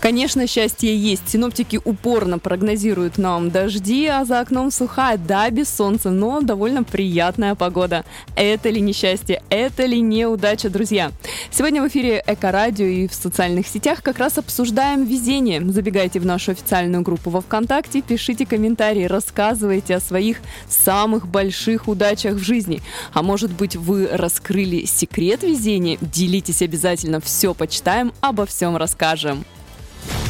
Конечно, счастье есть. Синоптики упорно прогнозируют нам дожди, а за окном сухая, да, без солнца, но довольно приятная погода. Это ли не счастье, это ли не удача, друзья? Сегодня в эфире Эко-радио и в социальных сетях как раз обсуждаем везение. Забегайте в нашу официальную группу во ВКонтакте, пишите комментарии, рассказывайте о своих самых больших удачах в жизни. А может быть, вы раскрыли секрет везения? Делитесь обязательно, все почитаем, обо всем расскажем.